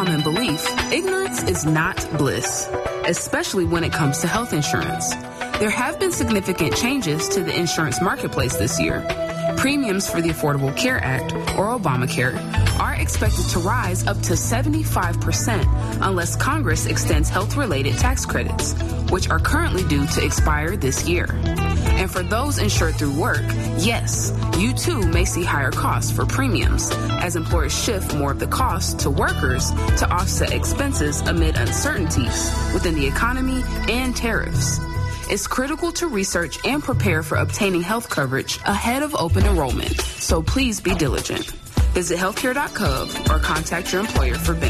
common belief, ignorance is not bliss, especially when it comes to health insurance. There have been significant changes to the insurance marketplace this year. Premiums for the Affordable Care Act, or Obamacare, are expected to rise up to 75% unless Congress extends health-related tax credits, which are currently due to expire this year. And for those insured through work, yes, you too may see higher costs for premiums as employers shift more of the cost to workers to offset expenses amid uncertainties within the economy and tariffs. It's critical to research and prepare for obtaining health coverage ahead of open enrollment, so please be diligent. Visit healthcare.gov or contact your employer for benefits.